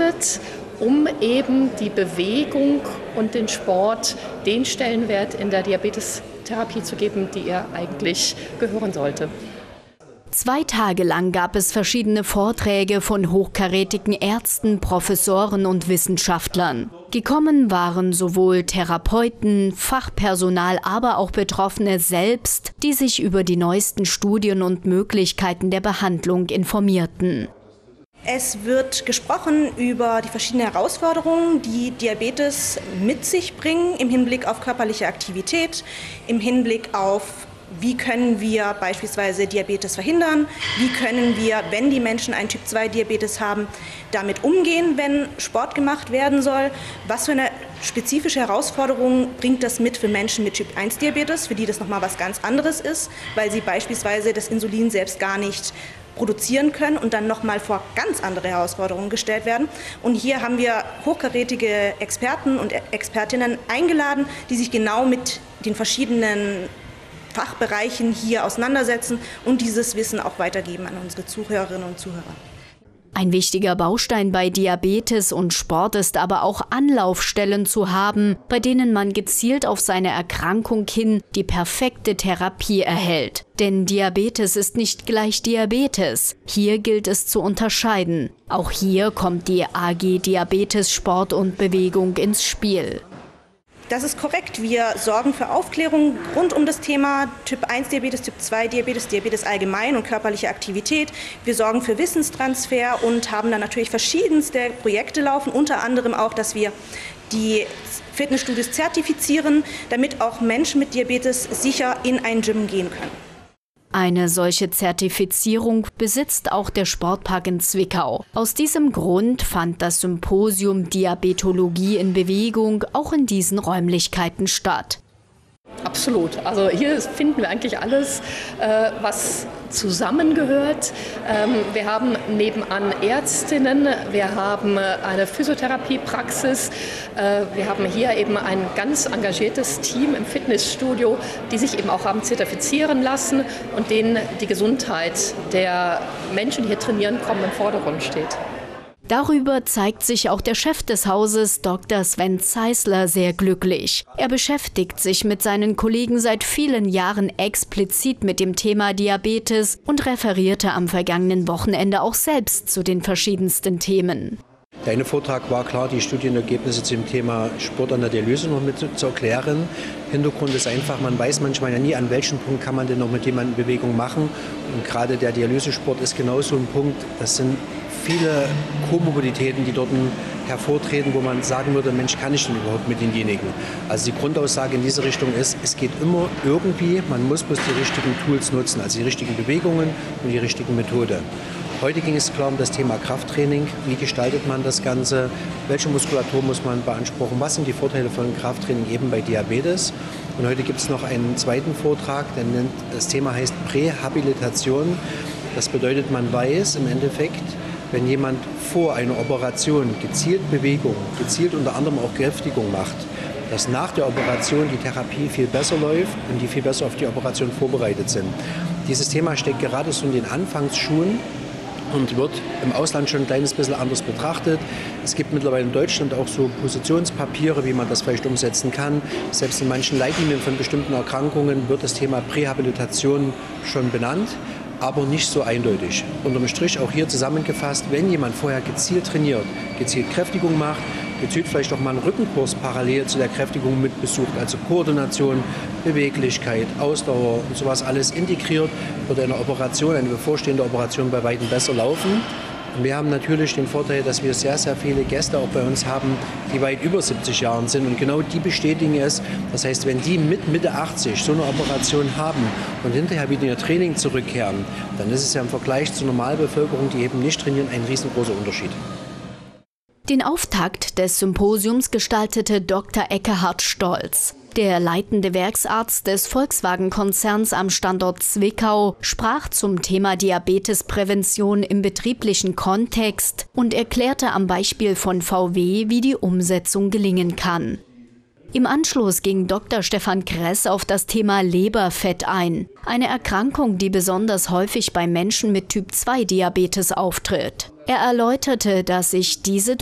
gegründet, um eben die Bewegung und den Sport den Stellenwert in der Diabetestherapie zu geben, die er eigentlich gehören sollte. 2 Tage lang gab es verschiedene Vorträge von hochkarätigen Ärzten, Professoren und Wissenschaftlern. Gekommen waren sowohl Therapeuten, Fachpersonal, aber auch Betroffene selbst, die sich über die neuesten Studien und Möglichkeiten der Behandlung informierten. Es wird gesprochen über die verschiedenen Herausforderungen, die Diabetes mit sich bringen im Hinblick auf körperliche Aktivität, im Hinblick auf wie können wir beispielsweise Diabetes verhindern, wie können wir, wenn die Menschen einen Typ-2-Diabetes haben, damit umgehen, wenn Sport gemacht werden soll, was für eine spezifische Herausforderung bringt das mit für Menschen mit Typ-1-Diabetes, für die das nochmal was ganz anderes ist, weil sie beispielsweise das Insulin selbst gar nicht produzieren können und dann nochmal vor ganz andere Herausforderungen gestellt werden. Und hier haben wir hochkarätige Experten und Expertinnen eingeladen, die sich genau mit den verschiedenen Fachbereichen hier auseinandersetzen und dieses Wissen auch weitergeben an unsere Zuhörerinnen und Zuhörer. Ein wichtiger Baustein bei Diabetes und Sport ist aber auch Anlaufstellen zu haben, bei denen man gezielt auf seine Erkrankung hin die perfekte Therapie erhält. Denn Diabetes ist nicht gleich Diabetes. Hier gilt es zu unterscheiden. Auch hier kommt die AG Diabetes Sport und Bewegung ins Spiel. Das ist korrekt. Wir sorgen für Aufklärung rund um das Thema Typ-1-Diabetes, Typ-2-Diabetes, Diabetes allgemein und körperliche Aktivität. Wir sorgen für Wissenstransfer und haben dann natürlich verschiedenste Projekte laufen, unter anderem auch, dass wir die Fitnessstudios zertifizieren, damit auch Menschen mit Diabetes sicher in ein Gym gehen können. Eine solche Zertifizierung besitzt auch der Sportpark in Zwickau. Aus diesem Grund fand das Symposium Diabetologie in Bewegung auch in diesen Räumlichkeiten statt. Absolut. Also hier finden wir eigentlich alles, was zusammengehört. Wir haben nebenan Ärztinnen, wir haben eine Physiotherapiepraxis, wir haben hier eben ein ganz engagiertes Team im Fitnessstudio, die sich eben auch haben zertifizieren lassen und denen die Gesundheit der Menschen, die hier trainieren, kommen, im Vordergrund steht. Darüber zeigt sich auch der Chef des Hauses, Dr. Sven Zeisler, sehr glücklich. Er beschäftigt sich mit seinen Kollegen seit vielen Jahren explizit mit dem Thema Diabetes und referierte am vergangenen Wochenende auch selbst zu den verschiedensten Themen. Der eine Vortrag war klar, die Studienergebnisse zum Thema Sport an der Dialyse noch mit zu erklären. Hintergrund ist einfach, man weiß manchmal ja nie, an welchem Punkt kann man denn noch mit jemandem Bewegung machen. Und gerade der Dialysesport ist genau so ein Punkt, das sind viele Komorbiditäten, die dort hervortreten, wo man sagen würde, Mensch, kann ich denn überhaupt mit denjenigen? Also die Grundaussage in diese Richtung ist, es geht immer irgendwie, man muss bloß die richtigen Tools nutzen, also die richtigen Bewegungen und die richtigen Methoden. Heute ging es klar um das Thema Krafttraining. Wie gestaltet man das Ganze? Welche Muskulatur muss man beanspruchen? Was sind die Vorteile von Krafttraining eben bei Diabetes? Und heute gibt es noch einen zweiten Vortrag, das Thema heißt Prähabilitation. Das bedeutet, man weiß im Endeffekt, wenn jemand vor einer Operation gezielt Bewegung, gezielt unter anderem auch Kräftigung macht, dass nach der Operation die Therapie viel besser läuft und die viel besser auf die Operation vorbereitet sind. Dieses Thema steckt gerade so in den Anfangsschuhen und wird im Ausland schon ein kleines bisschen anders betrachtet. Es gibt mittlerweile in Deutschland auch so Positionspapiere, wie man das vielleicht umsetzen kann. Selbst in manchen Leitlinien von bestimmten Erkrankungen wird das Thema Prähabilitation schon benannt, aber nicht so eindeutig. Unterm Strich auch hier zusammengefasst, wenn jemand vorher gezielt trainiert, gezielt Kräftigung macht, gezielt vielleicht auch mal einen Rückenkurs parallel zu der Kräftigung mitbesucht, also Koordination, Beweglichkeit, Ausdauer und sowas alles integriert, wird eine Operation, eine bevorstehende Operation bei weitem besser laufen. Und wir haben natürlich den Vorteil, dass wir sehr, sehr viele Gäste auch bei uns haben, die weit über 70 Jahren sind. Und genau die bestätigen es. Das heißt, wenn die mit Mitte 80 so eine Operation haben und hinterher wieder in ihr Training zurückkehren, dann ist es ja im Vergleich zur Normalbevölkerung, die eben nicht trainieren, ein riesengroßer Unterschied. Den Auftakt des Symposiums gestaltete Dr. Ekkehard Stolz. Der leitende Werksarzt des Volkswagen-Konzerns am Standort Zwickau sprach zum Thema Diabetesprävention im betrieblichen Kontext und erklärte am Beispiel von VW, wie die Umsetzung gelingen kann. Im Anschluss ging Dr. Stefan Kress auf das Thema Leberfett ein, eine Erkrankung, die besonders häufig bei Menschen mit Typ-2-Diabetes auftritt. Er erläuterte, dass sich diese